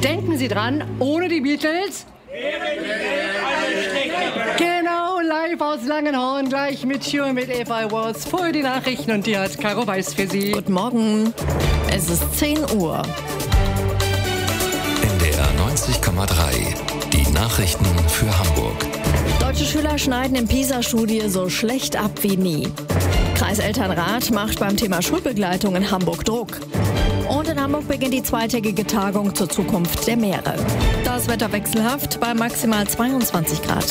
Denken Sie dran, ohne die Beatles genau, live aus Langenhorn, gleich mit Schuhe mit Eva Awards. Vorher die Nachrichten und die hat Caro Weiß für Sie. Guten Morgen, es ist 10 Uhr. NDR 90,3, die Nachrichten für Hamburg. Deutsche Schüler schneiden in PISA-Studie so schlecht ab wie nie. Kreiselternrat macht beim Thema Schulbegleitung in Hamburg Druck. Und in Hamburg beginnt die zweitägige Tagung zur Zukunft der Meere. Das Wetter wechselhaft bei maximal 22 Grad.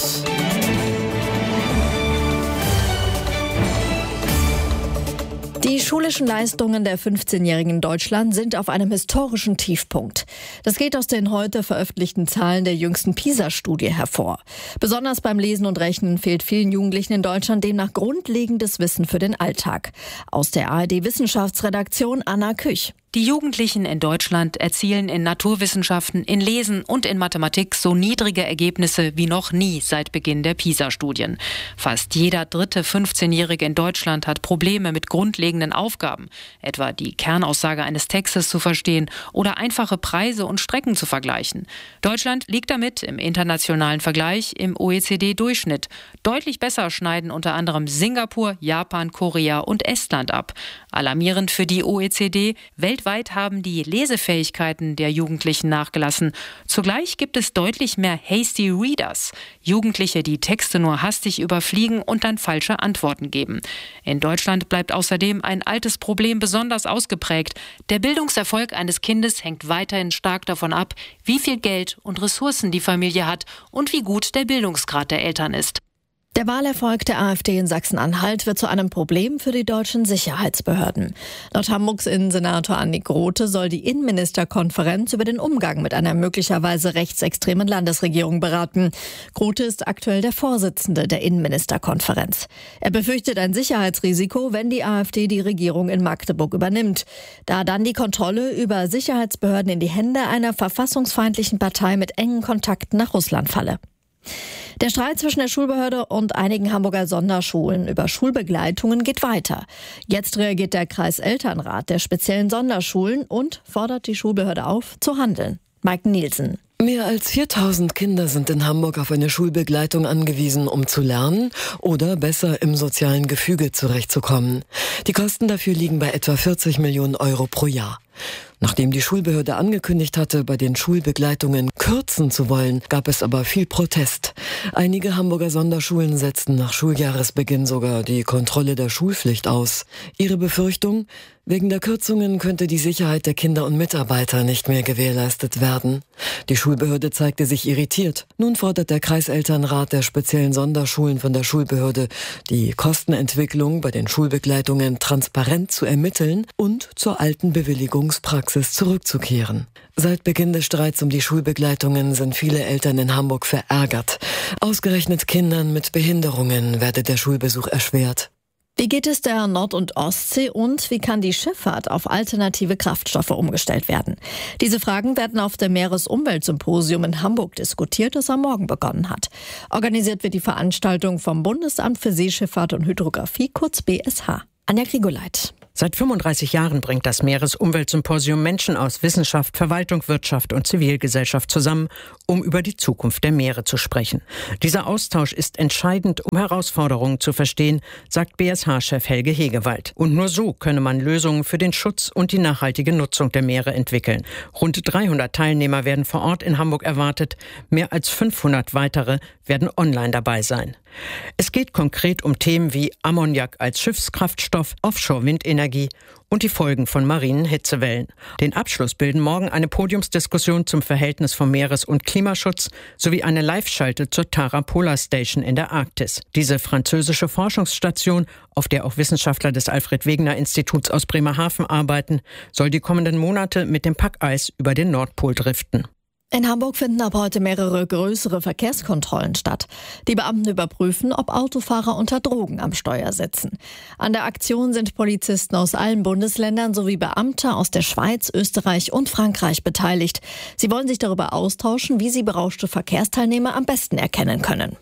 Die schulischen Leistungen der 15-Jährigen in Deutschland sind auf einem historischen Tiefpunkt. Das geht aus den heute veröffentlichten Zahlen der jüngsten PISA-Studie hervor. Besonders beim Lesen und Rechnen fehlt vielen Jugendlichen in Deutschland demnach grundlegendes Wissen für den Alltag. Aus der ARD-Wissenschaftsredaktion Anna Küch. Die Jugendlichen in Deutschland erzielen in Naturwissenschaften, in Lesen und in Mathematik so niedrige Ergebnisse wie noch nie seit Beginn der PISA-Studien. Fast jeder dritte 15-Jährige in Deutschland hat Probleme mit grundlegenden Aufgaben, etwa die Kernaussage eines Textes zu verstehen oder einfache Preise und Strecken zu vergleichen. Deutschland liegt damit im internationalen Vergleich im OECD-Durchschnitt. Deutlich besser schneiden unter anderem Singapur, Japan, Korea und Estland ab. Alarmierend für die OECD: weltweit haben die Lesefähigkeiten der Jugendlichen nachgelassen. Zugleich gibt es deutlich mehr Hasty Readers, Jugendliche, die Texte nur hastig überfliegen und dann falsche Antworten geben. In Deutschland bleibt außerdem ein altes Problem besonders ausgeprägt. Der Bildungserfolg eines Kindes hängt weiterhin stark davon ab, wie viel Geld und Ressourcen die Familie hat und wie gut der Bildungsgrad der Eltern ist. Der Wahlerfolg der AfD in Sachsen-Anhalt wird zu einem Problem für die deutschen Sicherheitsbehörden. Laut Hamburgs Innensenator Andi Grote soll die Innenministerkonferenz über den Umgang mit einer möglicherweise rechtsextremen Landesregierung beraten. Grote ist aktuell der Vorsitzende der Innenministerkonferenz. Er befürchtet ein Sicherheitsrisiko, wenn die AfD die Regierung in Magdeburg übernimmt, da dann die Kontrolle über Sicherheitsbehörden in die Hände einer verfassungsfeindlichen Partei mit engen Kontakten nach Russland falle. Der Streit zwischen der Schulbehörde und einigen Hamburger Sonderschulen über Schulbegleitungen geht weiter. Jetzt reagiert der Kreiselternrat der speziellen Sonderschulen und fordert die Schulbehörde auf, zu handeln. Mike Nielsen. Mehr als 4000 Kinder sind in Hamburg auf eine Schulbegleitung angewiesen, um zu lernen oder besser im sozialen Gefüge zurechtzukommen. Die Kosten dafür liegen bei etwa 40 Millionen Euro pro Jahr. Nachdem die Schulbehörde angekündigt hatte, bei den Schulbegleitungen kürzen zu wollen, gab es aber viel Protest. Einige Hamburger Sonderschulen setzten nach Schuljahresbeginn sogar die Kontrolle der Schulpflicht aus. Ihre Befürchtung: wegen der Kürzungen könnte die Sicherheit der Kinder und Mitarbeiter nicht mehr gewährleistet werden. Die Schulbehörde zeigte sich irritiert. Nun fordert der Kreiselternrat der speziellen Sonderschulen von der Schulbehörde, die Kostenentwicklung bei den Schulbegleitungen transparent zu ermitteln und zur alten Bewilligungspraxis zurückzukehren. Seit Beginn des Streits um die Schulbegleitungen sind viele Eltern in Hamburg verärgert. Ausgerechnet Kindern mit Behinderungen werde der Schulbesuch erschwert. Wie geht es der Nord- und Ostsee und wie kann die Schifffahrt auf alternative Kraftstoffe umgestellt werden? Diese Fragen werden auf dem Meeresumweltsymposium in Hamburg diskutiert, das am Morgen begonnen hat. Organisiert wird die Veranstaltung vom Bundesamt für Seeschifffahrt und Hydrographie, kurz BSH. Anja Grigoleit. Seit 35 Jahren bringt das Meeresumweltsymposium Menschen aus Wissenschaft, Verwaltung, Wirtschaft und Zivilgesellschaft zusammen, um über die Zukunft der Meere zu sprechen. Dieser Austausch ist entscheidend, um Herausforderungen zu verstehen, sagt BSH-Chef Helge Hegewald. Und nur so könne man Lösungen für den Schutz und die nachhaltige Nutzung der Meere entwickeln. Rund 300 Teilnehmer werden vor Ort in Hamburg erwartet. Mehr als 500 weitere werden online dabei sein. Es geht konkret um Themen wie Ammoniak als Schiffskraftstoff, Offshore-Windenergie und die Folgen von marinen Hitzewellen. Den Abschluss bilden morgen eine Podiumsdiskussion zum Verhältnis von Meeres- und Klimaschutz sowie eine Live-Schalte zur Tara Polar Station in der Arktis. Diese französische Forschungsstation, auf der auch Wissenschaftler des Alfred-Wegener-Instituts aus Bremerhaven arbeiten, soll die kommenden Monate mit dem Packeis über den Nordpol driften. In Hamburg finden ab heute mehrere größere Verkehrskontrollen statt. Die Beamten überprüfen, ob Autofahrer unter Drogen am Steuer sitzen. An der Aktion sind Polizisten aus allen Bundesländern sowie Beamte aus der Schweiz, Österreich und Frankreich beteiligt. Sie wollen sich darüber austauschen, wie sie berauschte Verkehrsteilnehmer am besten erkennen können.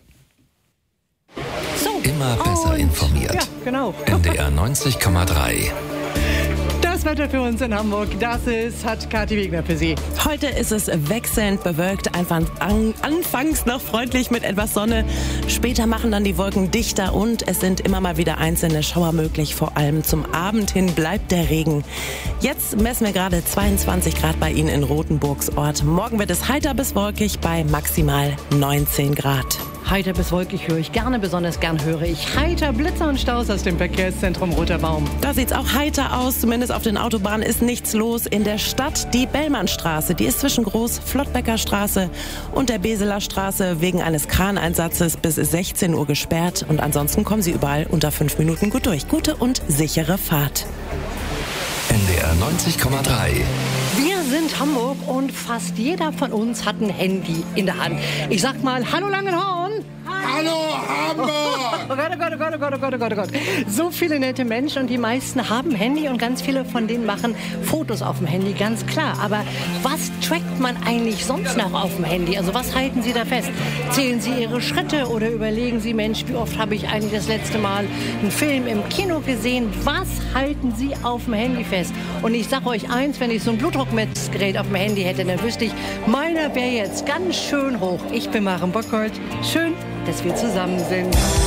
Immer besser informiert. Ja, genau. NDR 90,3. das Wetter für uns in Hamburg, hat Kathi Wegner für Sie. Heute ist es wechselnd bewölkt, anfangs noch freundlich mit etwas Sonne. Später machen dann die Wolken dichter und es sind immer mal wieder einzelne Schauer möglich. Vor allem zum Abend hin bleibt der Regen. Jetzt messen wir gerade 22 Grad bei Ihnen in Rothenburgs Ort. Morgen wird es heiter bis wolkig bei maximal 19 Grad. Heiter bis wolkig höre ich gerne, besonders gern höre ich heiter, Blitzer und Staus aus dem Verkehrszentrum Roter Baum. Da sieht's auch heiter aus, zumindest auf den Autobahnen ist nichts los. In der Stadt die Bellmannstraße, die ist zwischen Groß-Flottbecker Straße und der Beseler Straße wegen eines Kraneinsatzes bis 16 Uhr gesperrt. Und ansonsten kommen Sie überall unter 5 Minuten gut durch. Gute und sichere Fahrt. NDR 90,3. Wir sind Hamburg und fast jeder von uns hat ein Handy in der Hand. Ich sag mal, hallo Langenhorn. Hallo Hamburg! Oh Gott, oh Gott, oh Gott, oh Gott, oh Gott, oh Gott, oh Gott. So viele nette Menschen und die meisten haben Handy und ganz viele von denen machen Fotos auf dem Handy, ganz klar. Aber was trackt man eigentlich sonst noch auf dem Handy? Also was halten Sie da fest? Zählen Sie Ihre Schritte oder überlegen Sie, Mensch, wie oft habe ich eigentlich das letzte Mal einen Film im Kino gesehen? Was halten Sie auf dem Handy fest? Und ich sage euch eins, wenn ich so ein Blutdruckmessgerät auf dem Handy hätte, dann wüsste ich, meiner wäre jetzt ganz schön hoch. Ich bin Maren Bockholt. Schön, dass wir zusammen sind.